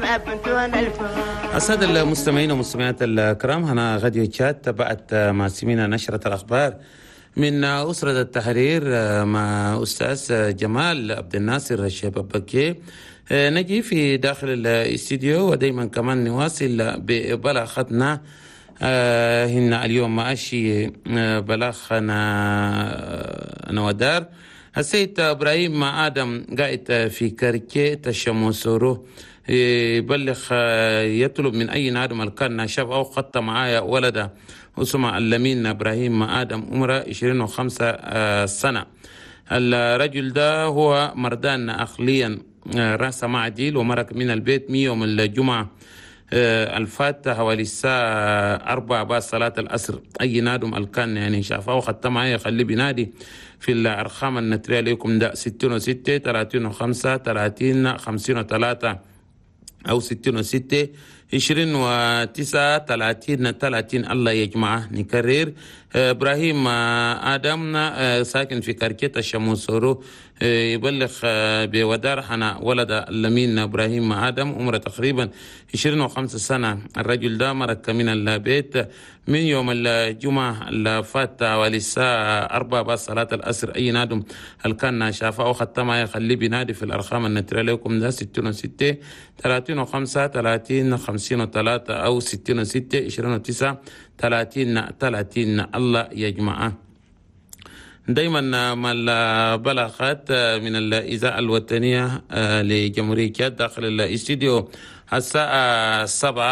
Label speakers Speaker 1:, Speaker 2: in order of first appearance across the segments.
Speaker 1: السادة المستمعين والمستمعات الكرام، هنا غاديو تشات تبعت مع سمينا نشرة الأخبار من أسرة التحرير مع أستاذ جمال عبد الناصر الشبابكي. نجي في داخل الاستديو ودايما كمان نواصل ببلاغتنا. هنا اليوم ماشي بلاغنا نودار السيد إبراهيم آدم قائد في كركي تشموسورو يبلغ يطلب من أي نادم كان شاب أو خط معايا ولده اسمه اللمين إبراهيم آدم عمره 25 سنة. الرجل ده هو مردان أخليا رأس معديل ومرك من البيت يوم الجمعة الفاتحة حوالي الساعة 4 بعد صلاة العصر. أي نادم الكان يعني شافه خط معايا خليه بنادي في الأرقام النترية لكم ده 66 35 30 53 أو 66 29 30 30. الله يجمعه. نكرر إبراهيم آدم ساكن في كركيت الشموسورو يبلغ بودار حنا ولد اللمين إبراهيم آدم عمره تقريبا 25 سنة. الرجل ده مرك من البيت من يوم الجمعة اللي فات والساعة 4 بعد صلاة العصر. أي نادم الكان شافه أو ختمه يخليه بنادي في الأرقام النترية لكم ده 66 35 30 53 أو 66 29 30 30. الله يجمعه. دايما ما البلاغات من الإذاعة الوطنية لجمهورية تشاد داخل الاستديو الساعة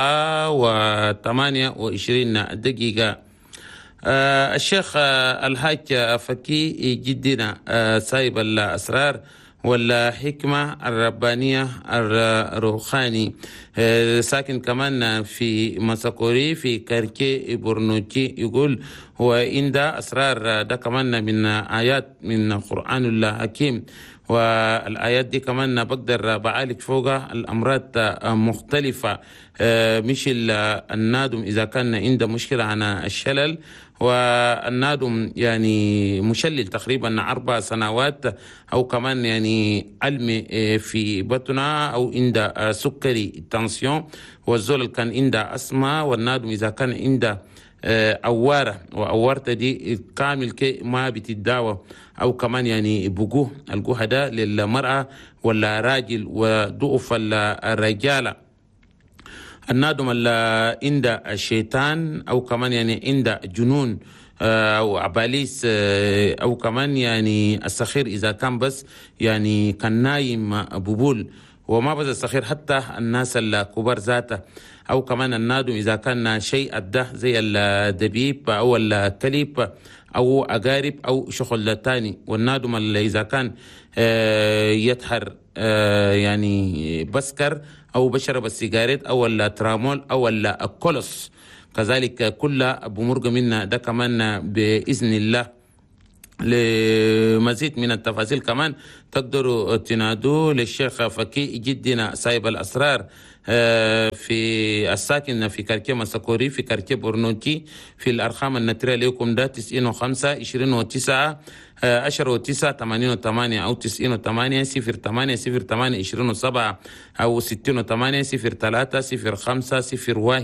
Speaker 1: 7:28 الشيخ الحاج فكي جدنا سايب الأسرار والحكمة الربانية الروحاني ساكن كمان في مساكوري في كركي بورنوتي يقول هو عند أسرار ده كمان من آيات من القرآن الحكيم، والآيات دي كمان بقدر بعالج فوقها الأمراض مختلفة مش النادم إذا كان عنده مشكلة عن الشلل، والنادم يعني مشلل تقريبا 4 سنوات أو كمان يعني علم في بطنه أو عنده سكري تنسيون، والزول كان عنده أسمى، والنادم إذا كان عنده أوارة وأوارته دي كامل كي ما بتداوى أو كمان يعني بقوه القوه ده للمرأة ولا راجل وضعف الرجالة. النادم اللي عنده الشيطان أو كمان يعني عنده جنون أو عباليس أو كمان يعني السخير إذا كان بس يعني كان نايم ببول، وما بس السخير حتى الناس الكبار ذاته، أو كمان النادم إذا كان شيء أده زي الدبيب أو الكليب أو أقارب أو شغل تاني. والنادم اللي إذا كان يتحر يعني بسكر أو بشرب السيجارات أو الترامول أو الكولوس كذلك كلها بمرق منا ده كمان بإذن الله. لمزيد من التفاصيل كمان تقدروا تنادوا للشيخ فكي جدنا سايب الأسرار في الساكن في كركي مساكوري في كركي بورنوتي في الأرقام النترية لكم ده 95 29 10 88 أو 98 08 08 27 أو 68 03 05 01